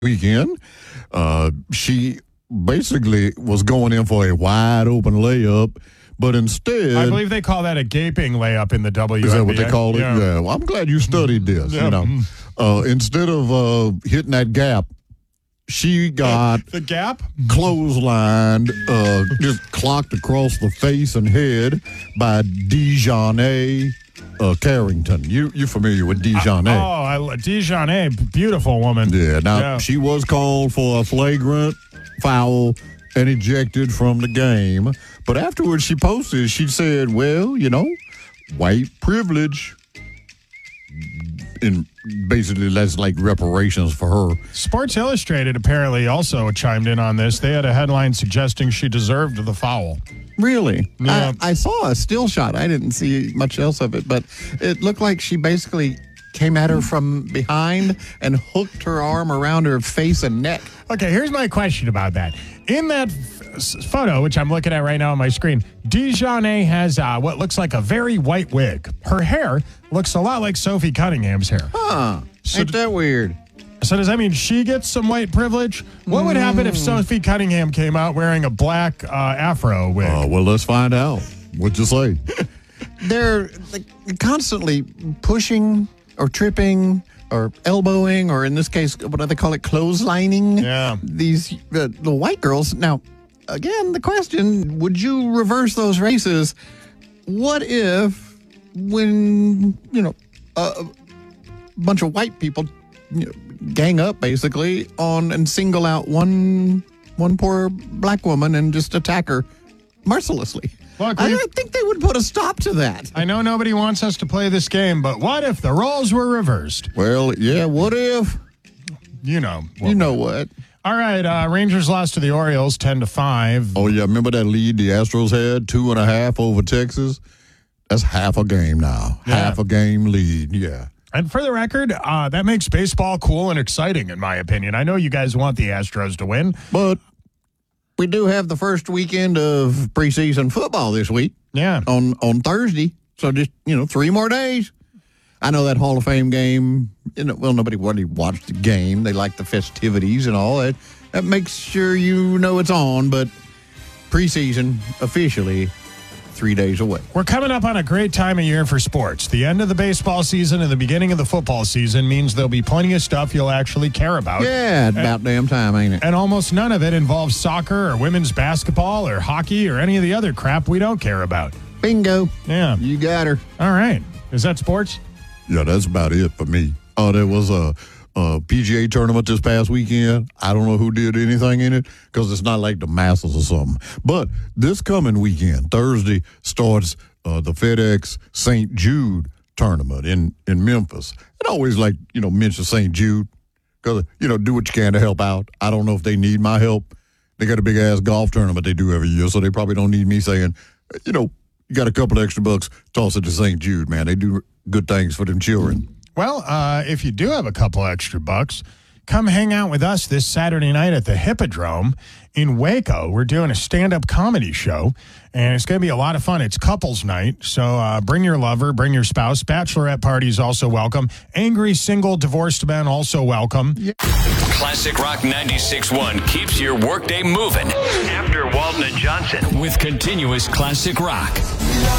weekend. She basically was going in for a wide open layup, but instead, I believe they call that a gaping layup in the WNBA. Is that what they call it? Yeah. Well, I'm glad you studied this. Yeah. You know, instead of hitting that gap, she got the gap clotheslined, just clocked across the face and head by Dejanay Carrington. You familiar with Dejanay? Dejanay, beautiful woman. Yeah. Now she was called for a flagrant foul and ejected from the game. But afterwards, she posted. She said, "Well, you know, white privilege." And basically, that's like reparations for her. Sports Illustrated apparently also chimed in on this. They had a headline suggesting she deserved the foul. Really? Yeah. I saw a still shot. I didn't see much else of it, but it looked like she basically came at her from behind and hooked her arm around her face and neck. Okay, here's my question about that. In that photo, which I'm looking at right now on my screen, Dejanay has what looks like a very white wig. Her hair looks a lot like Sophie Cunningham's hair. Huh. Ain't that weird? So does that mean she gets some white privilege? What would happen if Sophie Cunningham came out wearing a black afro wig? Well, let's find out. What'd you say? They're constantly pushing or tripping or elbowing, or in this case, what do they call it, clotheslining? Yeah. These the white girls. Now, again, the question, would you reverse those races? What if when, a bunch of white people gang up basically on and single out one poor black woman and just attack her mercilessly? Look, I think they would put a stop to that. I know nobody wants us to play this game, but what if the roles were reversed? Well, yeah, what if? You know. You know what? All right, Rangers lost to the Orioles 10-5. Oh, yeah, remember that lead the Astros had, 2.5 over Texas? That's half a game now. Yeah. Half a game lead, yeah. And for the record, that makes baseball cool and exciting, in my opinion. I know you guys want the Astros to win. But we do have the first weekend of preseason football this week. Yeah. On Thursday. So just, 3 more days. I know that Hall of Fame game, nobody really watched the game. They like the festivities and all that. That makes sure you know it's on, but preseason officially 3 days away. We're coming up on a great time of year for sports. The end of the baseball season and the beginning of the football season means there'll be plenty of stuff you'll actually care about. Yeah, about damn time, ain't it? And almost none of it involves soccer or women's basketball or hockey or any of the other crap we don't care about. Bingo. Yeah. You got her. All right. Is that sports? Yeah, that's about it for me. There was a PGA tournament this past weekend. I don't know who did anything in it because it's not like the Masters or something. But this coming weekend, Thursday, starts the FedEx St. Jude tournament in Memphis. I always mention St. Jude because, do what you can to help out. I don't know if they need my help. They got a big-ass golf tournament they do every year, so they probably don't need me saying, you got a couple extra bucks, toss it to St. Jude, man. They do good things for them children. Well, if you do have a couple extra bucks, come hang out with us this Saturday night at the Hippodrome in Waco. We're doing a stand-up comedy show, and it's going to be a lot of fun. It's couples night, so bring your lover, bring your spouse. Bachelorette parties also welcome. Angry, single, divorced men also welcome. Yeah. Classic Rock 96.1 keeps your workday moving. After Walton and Johnson with continuous classic rock.